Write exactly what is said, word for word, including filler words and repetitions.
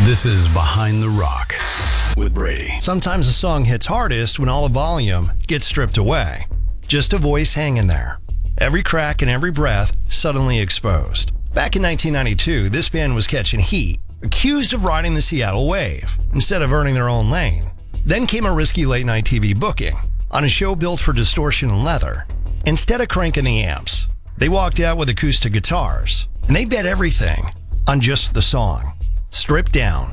This is Behind the Rock with Brady. Sometimes a song hits hardest when all the volume gets stripped away. Just a voice hanging there. Every crack and every breath suddenly exposed. Back in nineteen ninety-two, this band was catching heat, accused of riding the Seattle wave instead of earning their own lane. Then came a risky late-night T V booking on a show built for distortion and leather. Instead of cranking the amps, they walked out with acoustic guitars, and they bet everything on just the song, stripped down.